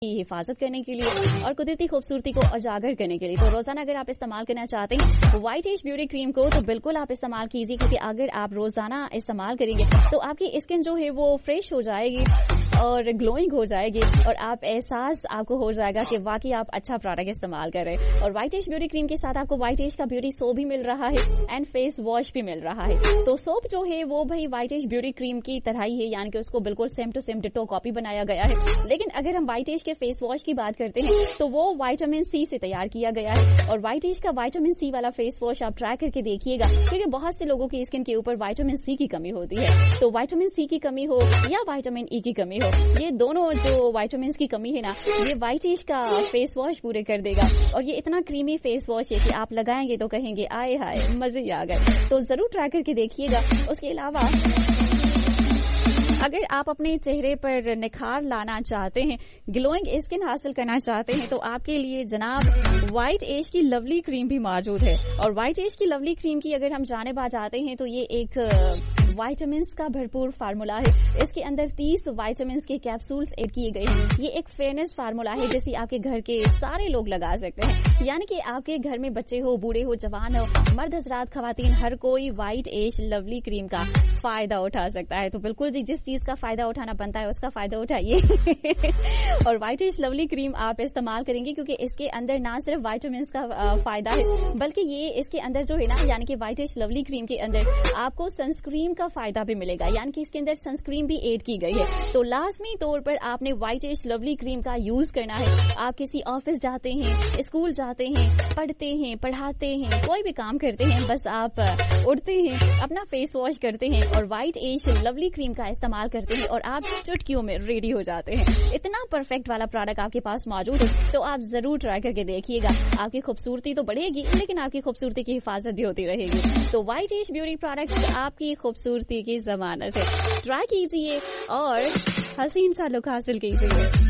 की हिफाजत करने के लिए और कुदरती खूबसूरती को उजागर करने के लिए। तो रोजाना अगर आप इस्तेमाल करना चाहते हैं व्हाइट एज ब्यूटी क्रीम को तो बिल्कुल आप इस्तेमाल कीजिए, क्योंकि अगर आप रोजाना इस्तेमाल करेंगे तो आपकी स्किन जो है वो फ्रेश हो जाएगी और ग्लोइंग हो जाएगी और आप एहसास आपको हो जाएगा कि वाकई आप अच्छा प्रोडक्ट इस्तेमाल कर रहे हैं। और व्हाइट एज ब्यूटी क्रीम के साथ आपको व्हाइट एज का ब्यूटी सोप भी मिल रहा है एंड फेस वॉश भी मिल रहा है। तो सोप जो है वो भाई व्हाइट एज ब्यूटी क्रीम की तरह ही है, यानी कि उसको बिल्कुल same to same ditto copy बनाया गया है। लेकिन अगर हम व्हाइट एज के फेस वॉश की बात करते हैं तो वो विटामिन सी से तैयार किया गया है। और व्हाइट एज का विटामिन सी वाला फेस वॉश आप ट्राई करके देखिएगा, क्योंकि बहुत से लोगों की स्किन के ऊपर विटामिन सी की कमी होती है। तो विटामिन सी की कमी हो या विटामिन ई की कमी हो, ये दोनों जो विटामिन की कमी है ना, ये व्हाइट एज का फेस वॉश पूरे कर देगा। और ये इतना क्रीमी फेस वॉश है कि आप लगाएंगे तो कहेंगे आए हाय मजे ही आ गए। तो जरूर ट्राई करके देखिएगा। उसके अलावा अगर आप अपने चेहरे पर निखार लाना चाहते हैं, ग्लोइंग स्किन हासिल करना चाहते हैं, तो आपके लिए जनाब व्हाइट एज की लवली क्रीम भी मौजूद है। और व्हाइट एज की लवली क्रीम की अगर हम जाने आ जाते हैं तो ये एक विटामिन का भरपूर फार्मूला है। इसके अंदर 30 विटामिन के कैप्सूल्स ऐड किए गए हैं। ये एक फेयरनेस फार्मूला है जिसे आपके घर के सारे लोग लगा सकते हैं, यानी कि आपके घर में बच्चे हो, बूढ़े हो, जवान हो, मर्द हजरात, खवातीन, हर कोई व्हाइट एज लवली क्रीम का फायदा उठा सकता है। तो बिल्कुल जी, जिस चीज का फायदा उठाना बनता है उसका फायदा उठाइए और व्हाइट एज लवली क्रीम आप इस्तेमाल करेंगे, क्योंकि इसके अंदर ना सिर्फ विटामिन का फायदा है बल्कि ये इसके अंदर जो है ना, यानी कि व्हाइट एज लवली क्रीम के अंदर आपको सनस्क्रीन का फायदा भी मिलेगा, यानी कि इसके अंदर सनस्क्रीन भी ऐड की गई है। तो लाजमी तौर पर आपने व्हाइट एज लवली क्रीम का यूज करना है। आप किसी ऑफिस जाते हैं, स्कूल जाते हैं, पढ़ते हैं, पढ़ाते हैं, कोई भी काम करते हैं, बस आप उठते हैं, अपना फेस वॉश करते हैं और व्हाइट एज लवली क्रीम का इस्तेमाल करते हैं और आप चुटकियों में रेडी हो जाते हैं। इतना परफेक्ट वाला प्रोडक्ट आपके पास मौजूद है, तो आप जरूर ट्राई करके देखिएगा। आपकी खूबसूरती तो बढ़ेगी, लेकिन आपकी खूबसूरती की हिफाजत भी होती रहेगी। तो व्हाइट एज ब्यूटी प्रोडक्ट आपकी खूबसूरती की जमानत है। ट्राई कीजिए और हसीन सा लुक हासिल कीजिए।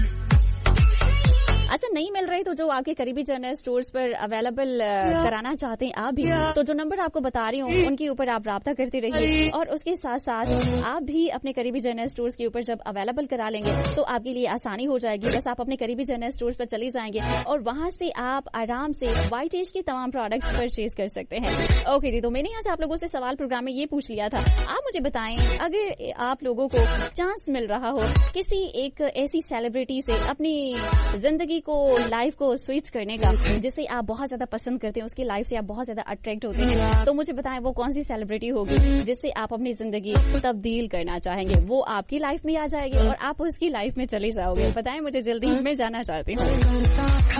अच्छा, नहीं मिल रहे तो जो आपके करीबी जनरल स्टोर्स पर अवेलेबल कराना चाहते हैं आप भी, तो जो नंबर आपको बता रही हूँ उनके ऊपर आप राब्ता करते रहिए। और उसके साथ साथ आप भी अपने करीबी जनरल स्टोर्स के ऊपर जब अवेलेबल करा लेंगे तो आपके लिए आसानी हो जाएगी। बस आप अपने करीबी जनरल स्टोर्स पर चले जाएंगे और वहां से आप आराम से व्हाइट एज के तमाम प्रोडक्ट्स परचेज कर सकते हैं। ओके जी, तो मैंने आज आप लोगों से सवाल प्रोग्राम में ये पूछ लिया था, आप मुझे बताएं अगर आप लोगों को चांस मिल रहा हो किसी एक ऐसी सेलिब्रिटी से अपनी जिंदगी को, लाइफ को स्विच करने का, जिसे आप बहुत ज्यादा पसंद करते हैं, उसकी लाइफ से आप बहुत ज्यादा अट्रैक्ट होते हैं, तो मुझे बताएं वो कौन सी सेलिब्रिटी होगी जिससे आप अपनी जिंदगी तब्दील करना चाहेंगे। वो आपकी लाइफ में आ जाएगी और आप उसकी लाइफ में चले जाओगे। बताएं मुझे जल्दी, मैं जानना चाहती हूँ।